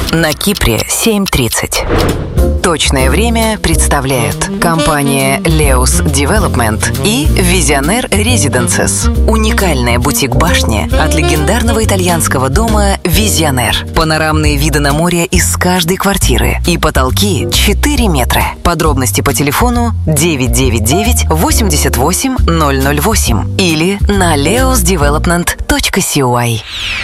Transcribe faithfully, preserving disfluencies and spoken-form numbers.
На Кипре семь тридцать. Точное время представляет компания Leus Development и Visionaire Residences. Уникальная бутик-башня от легендарного итальянского дома Visionaire. Панорамные виды на море из каждой квартиры и потолки четыре метра. Подробности по телефону девять девять девять восемьдесят восемь ноль ноль восемь или на leus development точка си уай.